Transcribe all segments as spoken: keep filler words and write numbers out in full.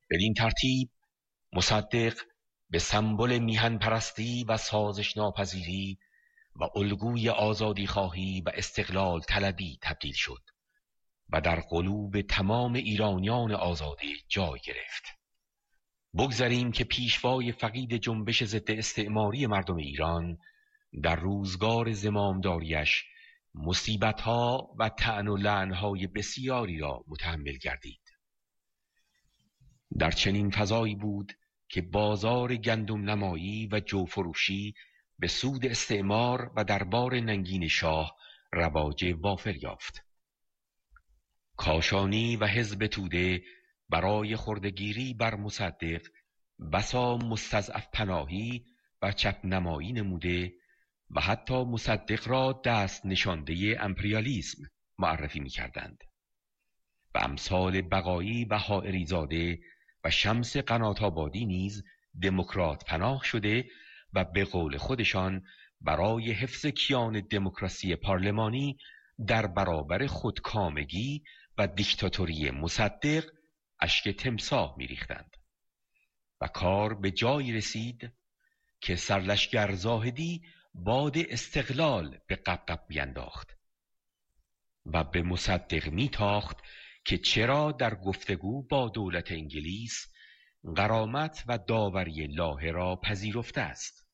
بدین ترتیب مصدق به سمبل میهن پرستی و سازش ناپذیری و الگوی آزادی خواهی و استقلال طلبی تبدیل شد و در قلوب تمام ایرانیان آزاده جای گرفت. بگذاریم که پیشوای فقید جنبش ضد استعماری مردم ایران در روزگار زمامداریش مصیبت‌ها و طعن و لعن‌های بسیاری را متحمل گردید. در چنین فضایی بود که بازار گندم نمایی و جوفروشی به سود استعمار و دربار ننگین شاه رواج وافر یافت. کاشانی و حزب توده برای خردگیری بر مصدق بسا مستضعف پناهی و چپ نمایی نموده و حتی مصدق را دست نشانده امپریالیسم معرفی می کردند و امثال بقایی و حائری زاده و شمس قنات‌آبادی نیز دموکرات پناه شده و به قول خودشان برای حفظ کیان دموکراسی پارلمانی در برابر خودکامگی و دیکتاتوری مصدق اشک تمساح می‌ریختند و کار به جایی رسید که سرلشکر زاهدی باد استقلال به قبقب بینداخت و به مصدق میتاخت که چرا در گفتگو با دولت انگلیس غرامت و داوری لاهه را پذیرفته است.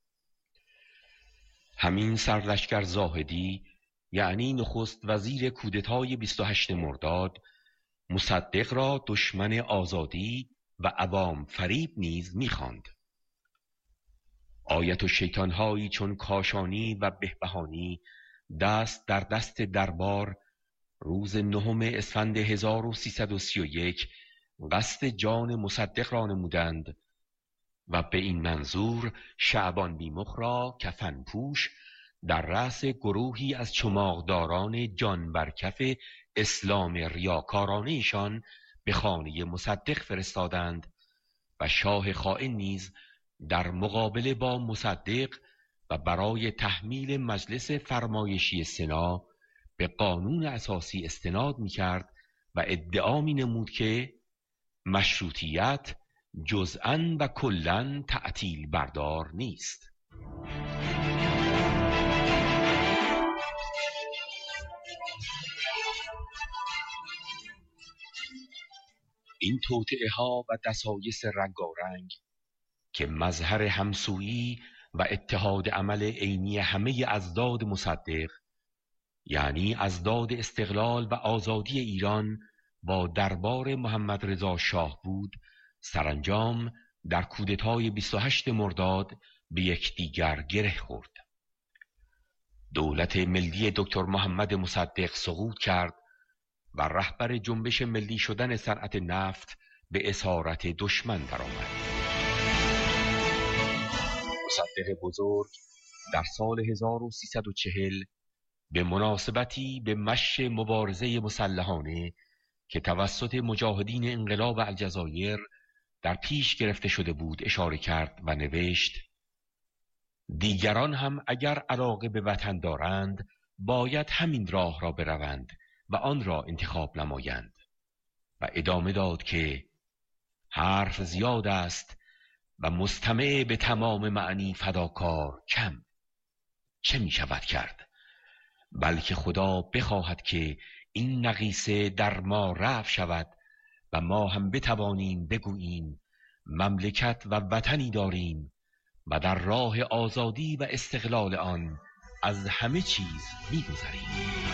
همین سرلشکر زاهدی یعنی نخست وزیر کودتای بیست و هشتم مرداد مصدق را دشمن آزادی و عوام فریب نیز می‌خواند. آیت و شیطان‌هایی چون کاشانی و بهبهانی دست در دست دربار روز نهم اسفند هزار و سیصد و سی و یک قصد جان مصدق را نمودند و به این منظور شعبان بیمخ را کفن پوش در رأس گروهی از چماقداران جان برکف اسلام ریاکارانه‌شان به خانه مصدق فرستادند و شاه خائن نیز در مقابله با مصدق و برای تحمیل مجلس فرمایشی سنا به قانون اساسی استناد می‌کرد و ادعا می‌نمود که مشروطیت جزءاً و کلاً تعطیل بردار نیست. این توطئه ها و دسایس رنگارنگ که مظهر همسویی و اتحاد عمل عینی همه اضداد مصدق یعنی اضداد استقلال و آزادی ایران با دربار محمد رضا شاه بود، سرانجام در کودتای بیست و هشتم مرداد به یکدیگر گره خورد. دولت ملی دکتر محمد مصدق سقوط کرد و رهبر جنبش ملی شدن صنعت نفت به اسارت دشمن درآمد. مصدق بزرگ در سال هزار و سیصد و چهل به مناسبتی به مشی مبارزه مسلحانه که توسط مجاهدین انقلاب الجزایر در پیش گرفته شده بود اشاره کرد و نوشت: دیگران هم اگر علاقه به وطن دارند باید همین راه را بروند و آن را انتخاب نمایند. و ادامه داد که حرف زیاد است و مستمع به تمام معنی فداکار کم. چه می شود کرد؟ بلکه خدا بخواهد که این نقیصه در ما رفع شود و ما هم بتوانیم بگوییم مملکت و وطنی داریم و در راه آزادی و استقلال آن از همه چیز می‌گذریم.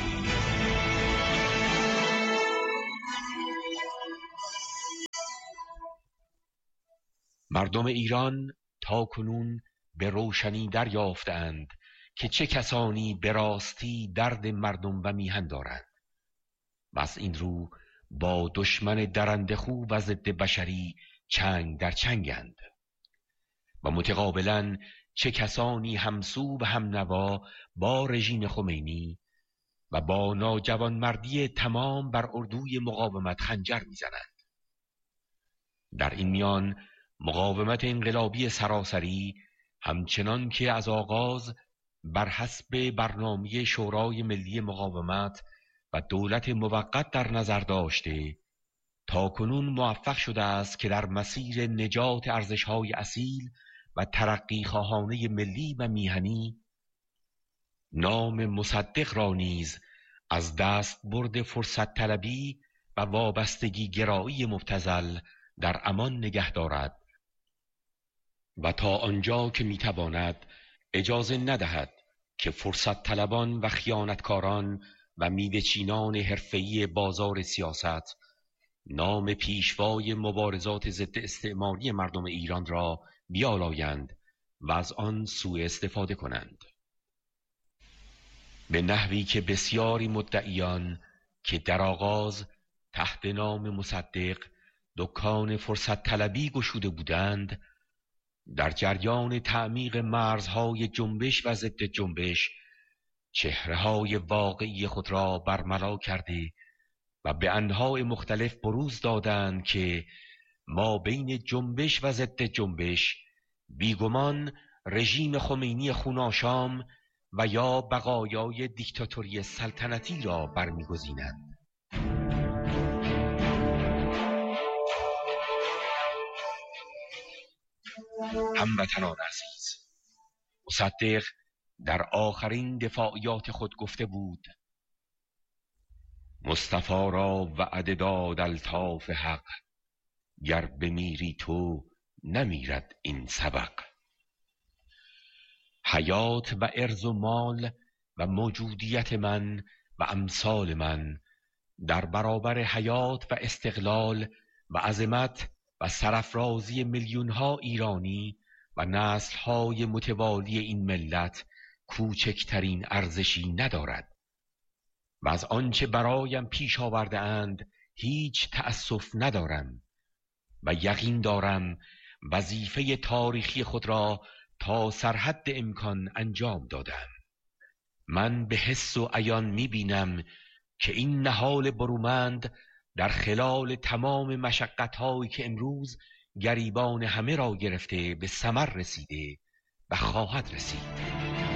مردم ایران تا کنون به روشنی دریافتند که چه کسانی به راستی درد مردم و میهن دارند و از این رو با دشمن درندخو و ضد بشری چنگ در چنگند و متقابلا چه کسانی همسو و همنوا با رژیم خمینی و با ناجوانمردی تمام بر اردوی مقاومت خنجر میزنند. در این میان مقاومت انقلابی سراسری همچنان که از آغاز بر حسب برنامه شورای ملی مقاومت و دولت موقت در نظر داشته تا کنون موفق شده است که در مسیر نجات ارزش‌های اصیل و ترقی خواهانه ملی و میهنی نام مصدق را نیز از دست برد فرصت طلبی و وابستگی گرایی مبتذل در امان نگه دارد و تا آنجا که میتواند اجازه ندهد که فرصت طلبان و خیانتکاران و میوه‌چینان حرفه‌ای بازار سیاست نام پیشوای مبارزات ضد استعماری مردم ایران را بیالایند و از آن سوء استفاده کنند، به نحوی که بسیاری مدعیان که در آغاز تحت نام مصدق دکان فرصت طلبی گشوده بودند، در جریان تعمیق مرزهای جنبش و ضد جنبش چهره‌های واقعی خود را برملا کرده و به انواع مختلف بروز دادند که ما بین جنبش و ضد جنبش بیگمان رژیم خمینی خوناشام و یا بقایای دیکتاتوری سلطنتی را برمیگزینند. هموطنان عزیز، مصدق در آخرین دفاعیات خود گفته بود: مصطفی را وعده داد الطاف حق، گر بمیری تو نمیرد این سبق. حیات و ارز و مال و موجودیت من و امثال من در برابر حیات و استقلال و عظمت و سرافرازی میلیون ها ایرانی و نسل های متوالی این ملت کوچکترین ارزشی ندارد و از آنچه برایم پیش آورده اند هیچ تأسف ندارم و یقین دارم وظیفه تاریخی خود را تا سرحد امکان انجام دادم. من به حس و عیان میبینم که این نهال برومند در خلال تمام مشقت‌هایی که امروز گریبان همه را گرفته به ثمر رسیده و خواهد رسید.